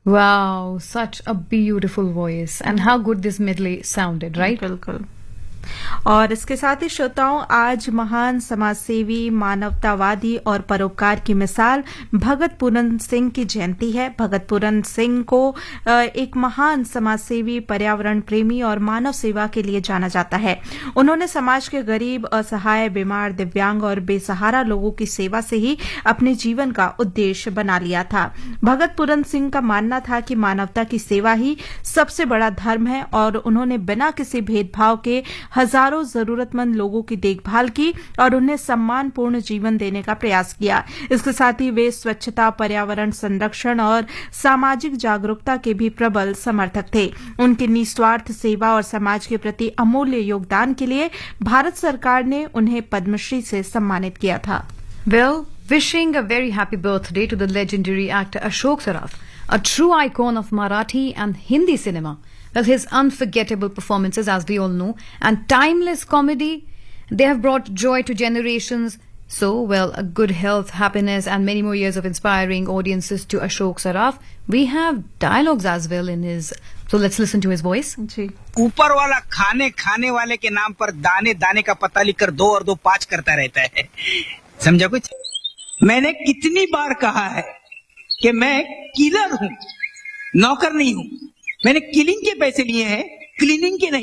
Wow, such a beautiful voice, and how good this medley sounded, right? बिल्कुल। और इसके साथ ही श्रोताओं, आज महान समाजसेवी, मानवतावादी और परोपकार की मिसाल भगत पूरन सिंह की जयंती है। भगत पूरन सिंह को एक महान समाजसेवी, पर्यावरण प्रेमी और मानव सेवा के लिए जाना जाता है। उन्होंने समाज के गरीब, असहाय, बीमार, दिव्यांग और बेसहारा लोगों की सेवा से ही अपने जीवन का उद्देश्य बना लिया था। भगत पूरन सिंह का मानना था कि मानवता की सेवा ही सबसे बड़ा धर्म है और उन्होंने बिना किसी भेदभाव के हजारों जरूरतमंद लोगों की देखभाल की और उन्हें सम्मानपूर्ण जीवन देने का प्रयास किया। इसके साथ ही वे स्वच्छता, पर्यावरण संरक्षण और सामाजिक जागरूकता के भी प्रबल समर्थक थे। उनकी निस्वार्थ सेवा और समाज के प्रति अमूल्य योगदान के लिए भारत सरकार ने उन्हें पद्मश्री से सम्मानित किया था। Well, wishing a very happy birthday to the legendary actor Ashok Saraf, a true icon of Marathi and Hindi cinema. Well, his unforgettable performances, as we all know, and timeless comedy, they have brought joy to generations. So, well, a good health, happiness, and many more years of inspiring audiences to Ashok Saraf. We have dialogues as well in his. So, let's listen to his voice. जी। ऊपर वाला खाने वाले के नाम पर दाने दाने का पता लिखकर 2 और 2 5 करता रहता है। समझा कुछ? मैंने कितनी बार कहा है कि मैं किलर हूं, नौकर नहीं हूं। मैंने किलिंग के पैसे लिए हैं, क्लीनिंग के नहीं।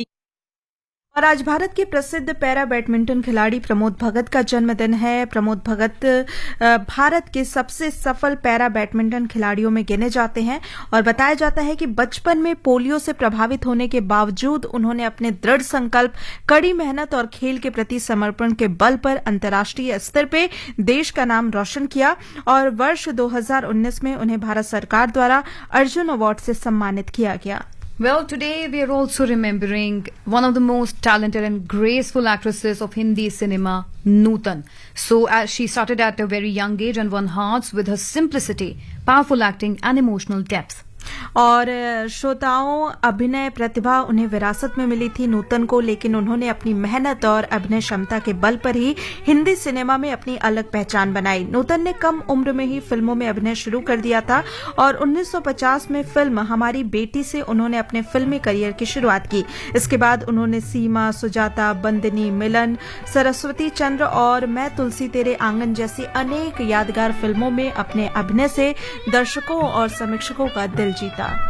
और आज भारत के प्रसिद्ध पैरा बैडमिंटन खिलाड़ी प्रमोद भगत का जन्मदिन है। प्रमोद भगत भारत के सबसे सफल पैरा बैडमिंटन खिलाड़ियों में गिने जाते हैं और बताया जाता है कि बचपन में पोलियो से प्रभावित होने के बावजूद उन्होंने अपने दृढ़ संकल्प, कड़ी मेहनत और खेल के प्रति समर्पण के बल पर अंतर्राष्ट्रीय स्तर पर देश का नाम रोशन किया और वर्ष 2019 में उन्हें भारत सरकार द्वारा अर्जुन अवार्ड से सम्मानित किया गया। Well, today we are also remembering one of the most talented and graceful actresses of Hindi cinema, Nutan. So, as she started at a very young age and won hearts with her simplicity, powerful acting and emotional depth. और श्रोताओं, अभिनय प्रतिभा उन्हें विरासत में मिली थी नूतन को, लेकिन उन्होंने अपनी मेहनत और अभिनय क्षमता के बल पर ही हिंदी सिनेमा में अपनी अलग पहचान बनाई। नूतन ने कम उम्र में ही फिल्मों में अभिनय शुरू कर दिया था और 1950 में फिल्म हमारी बेटी से उन्होंने अपने फिल्मी करियर की शुरुआत की। इसके बाद उन्होंने सीमा, सुजाता, बंदनी, मिलन, सरस्वती चंद्र और मैं तुलसी तेरे आंगन जैसी अनेक यादगार फिल्मों में अपने अभिनय से दर्शकों और समीक्षकों का दिल जीता।